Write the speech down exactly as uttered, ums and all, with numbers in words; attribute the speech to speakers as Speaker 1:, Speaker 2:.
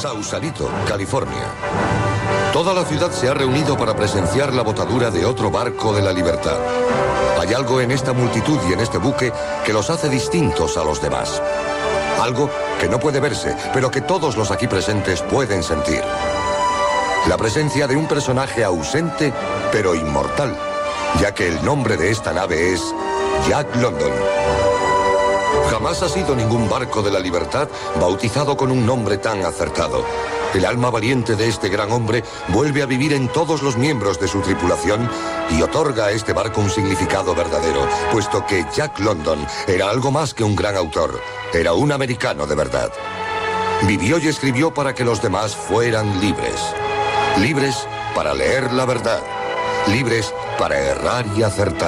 Speaker 1: Sausalito, California. Toda la ciudad se ha reunido para presenciar la botadura de otro barco de la libertad. Hay algo en esta multitud y en este buque que los hace distintos a los demás. Algo que no puede verse, pero que todos los aquí presentes pueden sentir. La presencia de un personaje ausente, pero inmortal, ya que el nombre de esta nave es Jack London. Jamás ha sido ningún barco de la libertad bautizado con un nombre tan acertado. El alma valiente de este gran hombre vuelve a vivir en todos los miembros de su tripulación y otorga a este barco un significado verdadero, puesto que Jack London era algo más que un gran autor, era un americano de verdad. Vivió y escribió para que los demás fueran libres. Libres para leer la verdad, libres para errar y acertar.